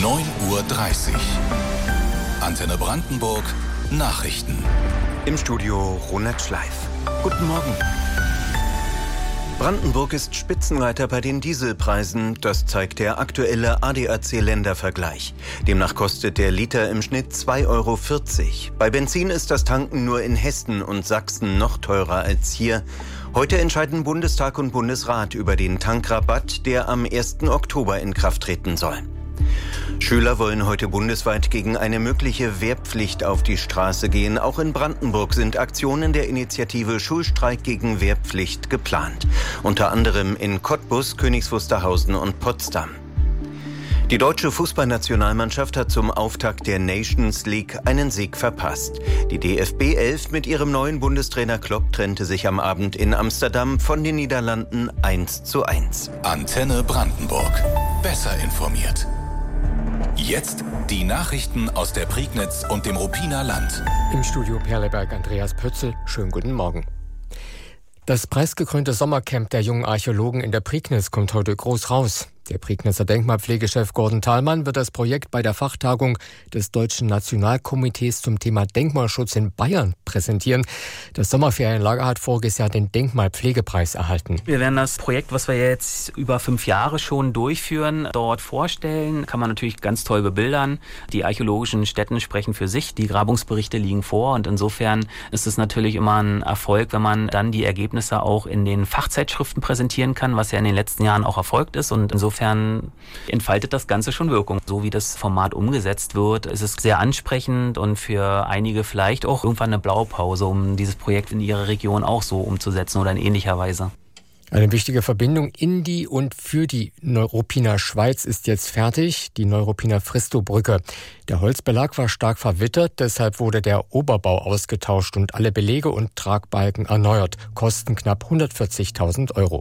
9:30 Uhr. Antenne Brandenburg Nachrichten. Im Studio Ronald Schleif. Guten Morgen. Brandenburg ist Spitzenreiter bei den Dieselpreisen. Das zeigt der aktuelle ADAC-Ländervergleich. Demnach kostet der Liter im Schnitt 2,40 Euro. Bei Benzin ist das Tanken nur in Hessen und Sachsen noch teurer als hier. Heute entscheiden Bundestag und Bundesrat über den Tankrabatt, der am 1. Oktober in Kraft treten soll. Schüler wollen heute bundesweit gegen eine mögliche Wehrpflicht auf die Straße gehen. Auch in Brandenburg sind Aktionen der Initiative Schulstreik gegen Wehrpflicht geplant. Unter anderem in Cottbus, Königs Wusterhausen und Potsdam. Die deutsche Fußballnationalmannschaft hat zum Auftakt der Nations League einen Sieg verpasst. Die DFB 11 mit ihrem neuen Bundestrainer Klopp trennte sich am Abend in Amsterdam von den Niederlanden 1:1. Antenne Brandenburg. Besser informiert. Jetzt die Nachrichten aus der Prignitz und dem Ruppiner Land. Im Studio Perleberg Andreas Pötzl. Schönen guten Morgen. Das preisgekrönte Sommercamp der jungen Archäologen in der Prignitz kommt heute groß raus. Der Prignitzer Denkmalpflegechef Gordon Thalmann wird das Projekt bei der Fachtagung des Deutschen Nationalkomitees zum Thema Denkmalschutz in Bayern präsentieren. Das Sommerferienlager hat voriges Jahr den Denkmalpflegepreis erhalten. Wir werden das Projekt, was wir jetzt über 5 Jahre schon durchführen, dort vorstellen. Kann man natürlich ganz toll bebildern. Die archäologischen Stätten sprechen für sich. Die Grabungsberichte liegen vor. Und insofern ist es natürlich immer ein Erfolg, wenn man dann die Ergebnisse auch in den Fachzeitschriften präsentieren kann, was ja in den letzten Jahren auch erfolgt ist. Und insofern entfaltet das Ganze schon Wirkung. So wie das Format umgesetzt wird, ist es sehr ansprechend und für einige vielleicht auch irgendwann eine Blaupause, um dieses Projekt in ihrer Region auch so umzusetzen oder in ähnlicher Weise. Eine wichtige Verbindung in die und für die Neuruppiner Schweiz ist jetzt fertig, die Neuruppiner Fristow-Brücke. Der Holzbelag war stark verwittert, deshalb wurde der Oberbau ausgetauscht und alle Belege und Tragbalken erneuert. Kosten knapp 140.000 Euro.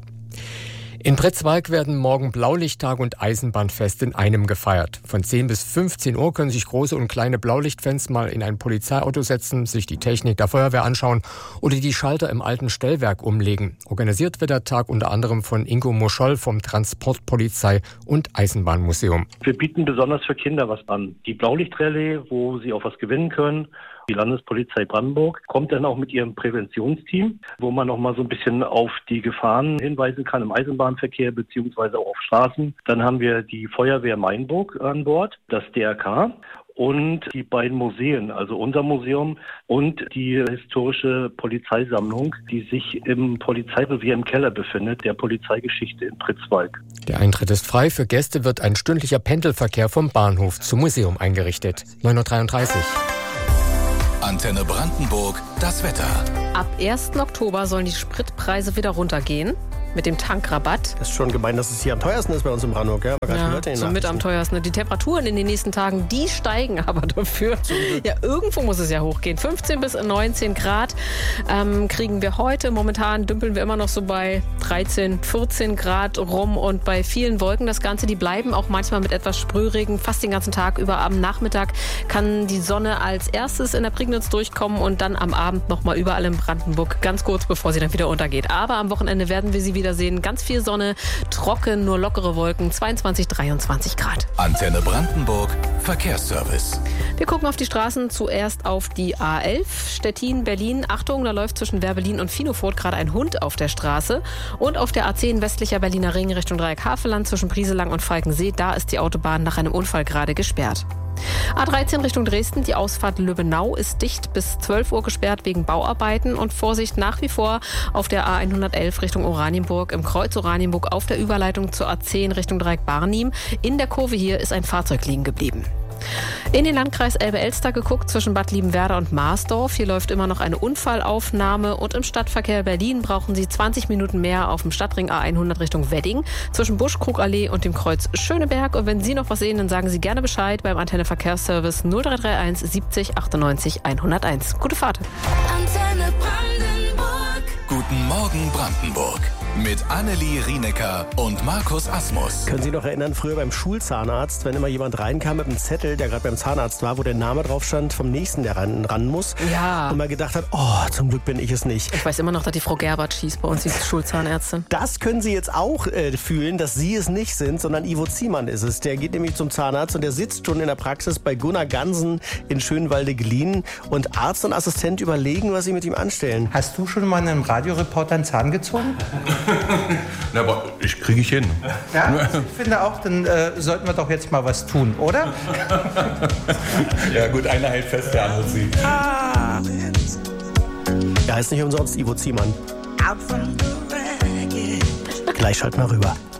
In Pretzwalk werden morgen Blaulichttag und Eisenbahnfest in einem gefeiert. Von 10 bis 15 Uhr können sich große und kleine Blaulichtfans mal in ein Polizeiauto setzen, sich die Technik der Feuerwehr anschauen oder die Schalter im alten Stellwerk umlegen. Organisiert wird der Tag unter anderem von Ingo Moscholl vom Transportpolizei- und Eisenbahnmuseum. Wir bieten besonders für Kinder was an. Die Blaulichtrallye, wo sie auch was gewinnen können. Die Landespolizei Brandenburg kommt dann auch mit ihrem Präventionsteam, wo man noch mal so ein bisschen auf die Gefahren hinweisen kann im Eisenbahnverkehr beziehungsweise auch auf Straßen. Dann haben wir die Feuerwehr Mainburg an Bord, das DRK und die beiden Museen, also unser Museum und die historische Polizeisammlung, die sich im Polizeirevier im Keller befindet, der Polizeigeschichte in Pretzwalk. Der Eintritt ist frei. Für Gäste wird ein stündlicher Pendelverkehr vom Bahnhof zum Museum eingerichtet. 9:33 Uhr. Antenne Brandenburg, das Wetter. Ab 1. Oktober sollen die Spritpreise wieder runtergehen. Mit dem Tankrabatt. Das ist schon gemein, dass es hier am teuersten ist bei uns in Brandenburg. Ja, so mit am teuersten. Die Temperaturen in den nächsten Tagen, die steigen aber dafür. Ja, irgendwo muss es ja hochgehen. 15 bis 19 Grad kriegen wir heute. Momentan dümpeln wir immer noch so bei 13, 14 Grad rum und bei vielen Wolken. Das Ganze, die bleiben auch manchmal mit etwas Sprühregen fast den ganzen Tag über. Am Nachmittag kann die Sonne als erstes in der Prignitz durchkommen und dann am Abend nochmal überall in Brandenburg, ganz kurz bevor sie dann wieder untergeht. Aber am Wochenende werden wir sie wieder sehen. Ganz viel Sonne, trocken, nur lockere Wolken, 22, 23 Grad. Antenne Brandenburg, Verkehrsservice. Wir gucken auf die Straßen, zuerst auf die A11, Stettin-Berlin. Achtung, da läuft zwischen Werbelin und Finofurt gerade ein Hund auf der Straße. Und auf der A10 westlicher Berliner Ring Richtung Dreieck Havelland zwischen Brieselang und Falkensee, da ist die Autobahn nach einem Unfall gerade gesperrt. A13 Richtung Dresden, die Ausfahrt Löbenau ist dicht bis 12 Uhr gesperrt wegen Bauarbeiten und Vorsicht nach wie vor auf der A111 Richtung Oranienburg, im Kreuz Oranienburg auf der Überleitung zur A10 Richtung Dreieck Barnim. In der Kurve hier ist ein Fahrzeug liegen geblieben. In den Landkreis Elbe-Elster geguckt zwischen Bad Liebenwerda und Marsdorf. Hier läuft immer noch eine Unfallaufnahme und im Stadtverkehr Berlin brauchen Sie 20 Minuten mehr auf dem Stadtring A100 Richtung Wedding zwischen Busch-Krugallee und dem Kreuz Schöneberg. Und wenn Sie noch was sehen, dann sagen Sie gerne Bescheid beim Antenne Verkehrsservice 0331 70 98 101. Gute Fahrt. Antenne Brandenburg. Guten Morgen Brandenburg. Mit Annelie Rienecker und Markus Asmus. Können Sie noch erinnern, früher beim Schulzahnarzt, wenn immer jemand reinkam mit einem Zettel, der gerade beim Zahnarzt war, wo der Name drauf stand vom Nächsten, der ran muss. Ja. Und man gedacht hat, oh, zum Glück bin ich es nicht. Ich weiß immer noch, dass die Frau Gerbert schießt bei uns, die Schulzahnärztin. Das können Sie jetzt auch fühlen, dass Sie es nicht sind, sondern Ivo Ziemann ist es. Der geht nämlich zum Zahnarzt und der sitzt schon in der Praxis bei Gunnar Gansen in Schönwalde-Glien. Und Arzt und Assistent überlegen, was sie mit ihm anstellen. Hast du schon mal einem Radioreporter einen Zahn gezogen? Na, aber kriege ich hin. Ja, also ich finde auch, dann sollten wir doch jetzt mal was tun, oder? Ja gut, einer hält fest, der andere zieht. Er heißt nicht umsonst Ivo Ziemann. Gleich schalten wir rüber.